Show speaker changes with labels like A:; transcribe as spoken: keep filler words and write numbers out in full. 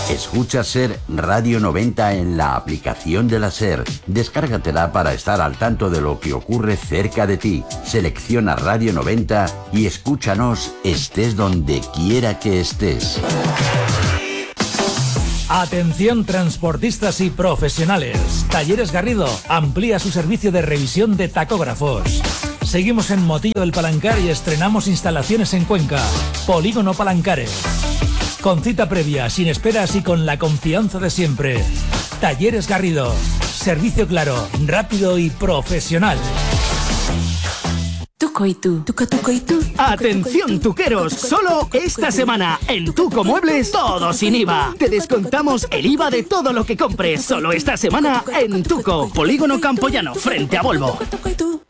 A: Escucha SER Radio noventa en la aplicación de la SER. Descárgatela para estar al tanto de lo que ocurre cerca de ti. Selecciona Radio noventa y escúchanos estés donde quiera que estés.
B: Atención transportistas y profesionales. Talleres Garrido amplía su servicio de revisión de tacógrafos. Seguimos en Motillo del Palancar y estrenamos instalaciones en Cuenca. Polígono Palancares. Con cita previa, sin esperas y con la confianza de siempre. Talleres Garrido. Servicio claro, rápido y profesional.
C: Tuco y tú, tuco, tuco y tú.
D: Atención tuqueros, solo esta semana en Tuco Muebles todo sin I V A. Te descontamos el I V A de todo lo que compres. Solo esta semana en Tuco, Polígono Campoyano, frente a Volvo.
C: Tuco y tú.